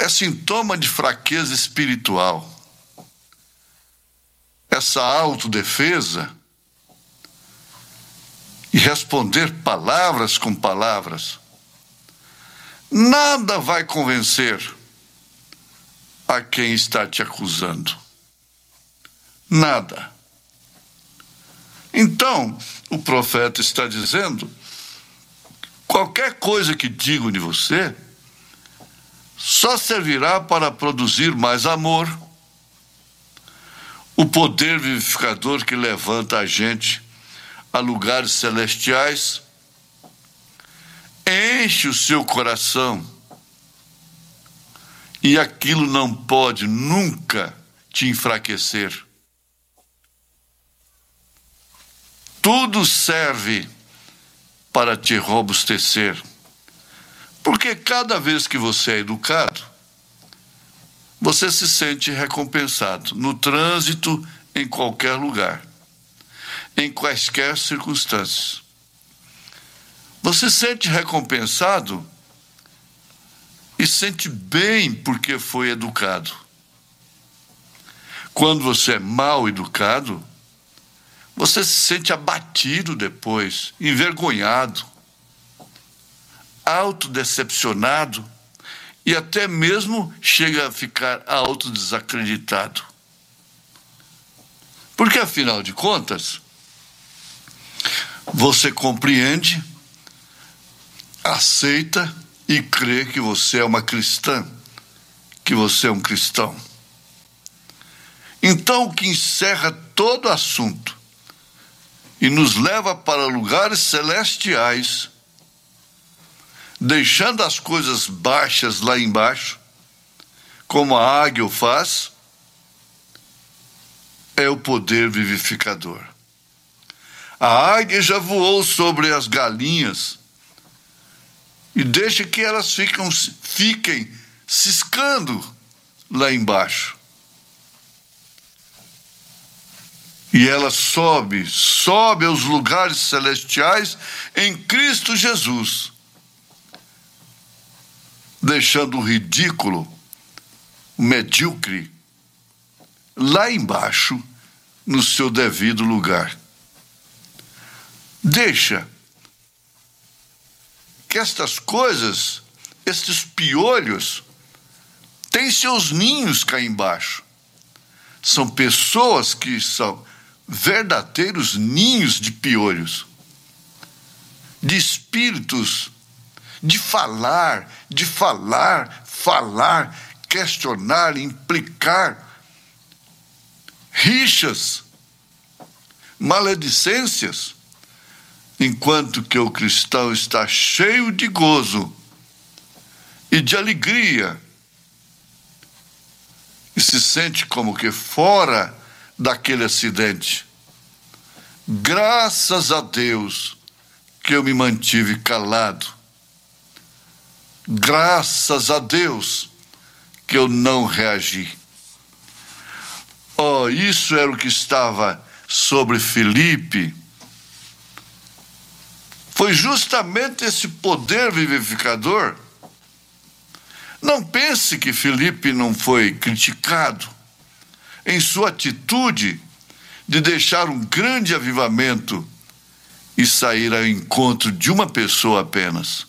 é sintoma de fraqueza espiritual. Essa autodefesa e responder palavras com palavras, nada vai convencer a quem está te acusando. Nada. Então, o profeta está dizendo: qualquer coisa que digam de você só servirá para produzir mais amor. O poder vivificador que levanta a gente a lugares celestiais enche o seu coração, e aquilo não pode nunca te enfraquecer. Tudo serve para te robustecer, porque cada vez que você é educado, você se sente recompensado no trânsito, em qualquer lugar, em quaisquer circunstâncias. Você se sente recompensado e sente bem porque foi educado. Quando você é mal educado, você se sente abatido depois, envergonhado, autodecepcionado e até mesmo chega a ficar autodesacreditado. Porque, afinal de contas, você compreende, aceita e crê que você é uma cristã, que você é um cristão. Então, o que encerra todo o assunto e nos leva para lugares celestiais, deixando as coisas baixas lá embaixo, como a águia o faz, é o poder vivificador. A águia já voou sobre as galinhas e deixa que elas fiquem ciscando lá embaixo. E ela sobe aos lugares celestiais em Cristo Jesus, deixando o ridículo, o medíocre, lá embaixo, no seu devido lugar. Deixa que estas coisas, estes piolhos, têm seus ninhos cá embaixo. São pessoas que são verdadeiros ninhos de piolhos, de espíritos, de falar, questionar, implicar, rixas, maledicências, enquanto que o cristão está cheio de gozo e de alegria e se sente como que fora daquele acidente. Graças a Deus que eu me mantive calado. Graças a Deus que eu não reagi. Oh, isso era o que estava sobre Filipe. Foi justamente esse poder vivificador. Não pense que Filipe não foi criticado em sua atitude de deixar um grande avivamento e sair ao encontro de uma pessoa apenas.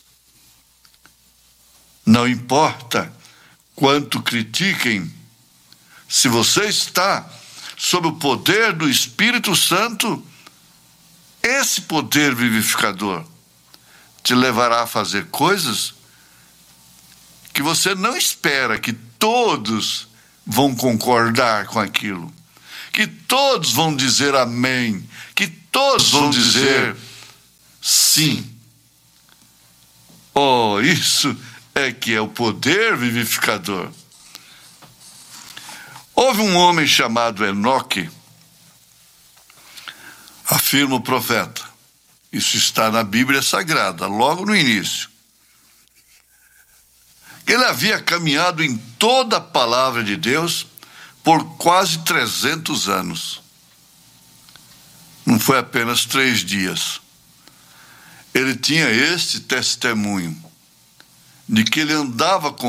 Não importa quanto critiquem, se você está sob o poder do Espírito Santo, esse poder vivificador te levará a fazer coisas que você não espera que todos vão concordar com aquilo, que todos vão dizer amém, que todos vão dizer sim. Oh, isso é que é o poder vivificador. Houve um homem chamado Enoque, afirma o profeta. Isso está na Bíblia Sagrada, logo no início. Ele havia caminhado em toda a palavra de Deus por quase 300 anos. Não foi apenas 3 dias. Ele tinha este testemunho de que ele andava com